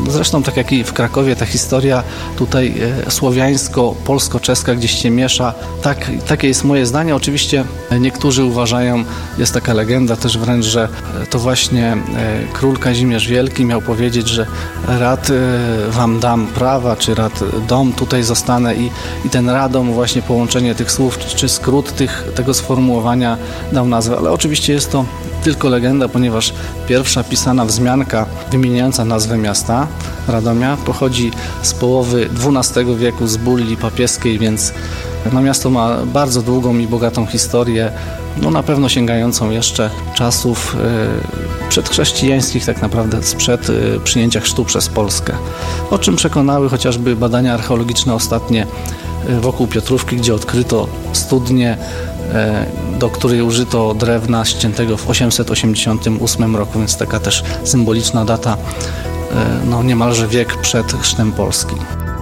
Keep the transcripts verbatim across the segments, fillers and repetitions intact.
Zresztą tak jak i w Krakowie, ta historia tutaj słowiańsko-polsko-czeska gdzieś się miesza. Tak, takie jest moje zdanie. Oczywiście niektórzy uważają, jest taka legenda też wręcz, że to właśnie król Kazimierz Wielki miał powiedzieć, że rad wam dam prawa, czy rad dom, tutaj zostanę i, i ten radom, właśnie połączenie tych słów, czy skrót tych, tego sformułowania dał nazwę. Ale oczywiście jest to tylko legenda, ponieważ pierwsza pisana wzmianka wymieniająca nazwę miasta Radomia pochodzi z połowy dwunastego wieku, z bulli papieskiej, więc no, miasto ma bardzo długą i bogatą historię, no na pewno sięgającą jeszcze czasów y, przedchrześcijańskich, tak naprawdę sprzed y, przyjęcia chrztu przez Polskę. O czym przekonały chociażby badania archeologiczne ostatnie y, wokół Piotrówki, gdzie odkryto studnię, y, do której użyto drewna ściętego w osiemset osiemdziesiątym ósmym roku, więc taka też symboliczna data, y, no niemalże wiek przed chrztem Polski.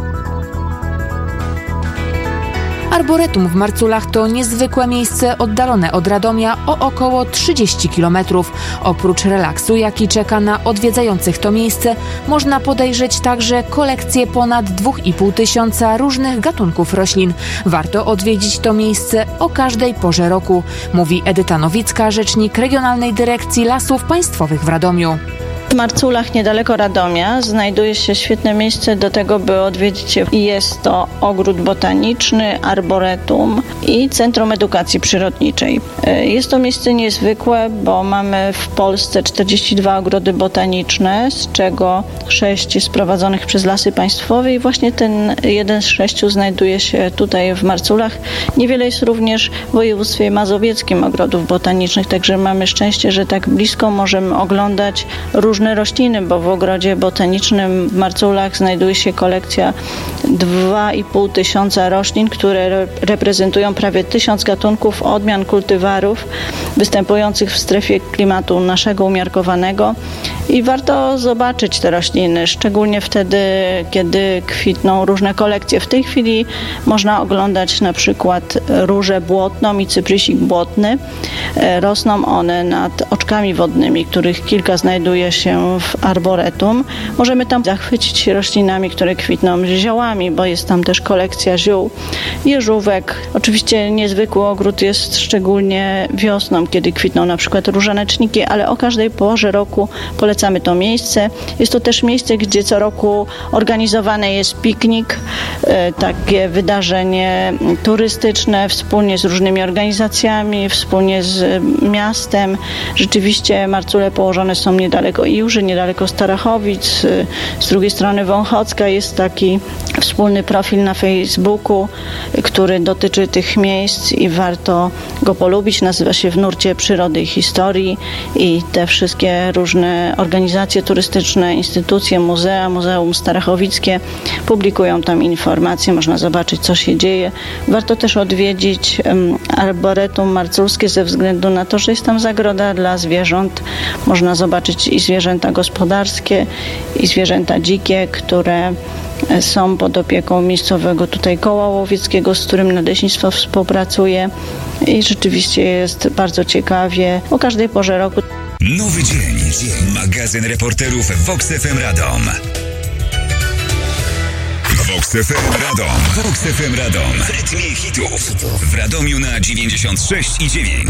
Arboretum w Marculach to niezwykłe miejsce oddalone od Radomia o około trzydzieści kilometrów. Oprócz relaksu, jaki czeka na odwiedzających to miejsce, można podejrzeć także kolekcję ponad dwa i pół tysiąca różnych gatunków roślin. Warto odwiedzić to miejsce o każdej porze roku, mówi Edyta Nowicka, rzecznik Regionalnej Dyrekcji Lasów Państwowych w Radomiu. W Marculach, niedaleko Radomia, znajduje się świetne miejsce do tego, by odwiedzić je. Jest to ogród botaniczny, arboretum i Centrum Edukacji Przyrodniczej. Jest to miejsce niezwykłe, bo mamy w Polsce czterdzieści dwa ogrody botaniczne, z czego sześć jest prowadzonych przez Lasy Państwowe i właśnie ten jeden z sześciu znajduje się tutaj w Marculach. Niewiele jest również w województwie mazowieckim ogrodów botanicznych, także mamy szczęście, że tak blisko możemy oglądać różne rośliny, bo w ogrodzie botanicznym w Marculach znajduje się kolekcja dwa i pół tysiąca roślin, które reprezentują prawie tysiąc gatunków odmian kultywarów występujących w strefie klimatu naszego umiarkowanego i warto zobaczyć te rośliny, szczególnie wtedy, kiedy kwitną różne kolekcje. W tej chwili można oglądać na przykład różę błotną i cyprysik błotny. Rosną one nad oczkami wodnymi, których kilka znajduje się w arboretum. Możemy tam zachwycić się roślinami, które kwitną ziołami, bo jest tam też kolekcja ziół, jeżówek. Oczywiście niezwykły ogród jest szczególnie wiosną, kiedy kwitną na przykład różaneczniki, ale o każdej porze roku polecamy to miejsce. Jest to też miejsce, gdzie co roku organizowane jest piknik, takie wydarzenie turystyczne wspólnie z różnymi organizacjami, wspólnie z miastem. Rzeczywiście Marcule położone są niedaleko Iłży, niedaleko Starachowic. Z drugiej strony Wąchocka jest taki wspólny profil na Facebooku, który dotyczy tych miejsc i warto go polubić. Nazywa się W nurcie przyrody i historii i te wszystkie różne organizacje turystyczne, instytucje, muzea, Muzeum Starachowickie publikują tam informacje, można zobaczyć, co się dzieje. Warto też odwiedzić um, Arboretum Marculskie ze względu na to, że jest tam zagroda dla zwierząt. Można zobaczyć i zwierzęta gospodarskie, i zwierzęta dzikie, które są pod opieką miejscowego tutaj koła łowieckiego, z którym Nadleśnictwo współpracuje i rzeczywiście jest bardzo ciekawie o każdej porze roku. Nowy dzień, dzień. Magazyn reporterów Vox F M Radom. Vox F M Radom. Vox F M Radom. W rytmie hitów. W Radomiu na dziewięćdziesiąt sześć i dziewięć.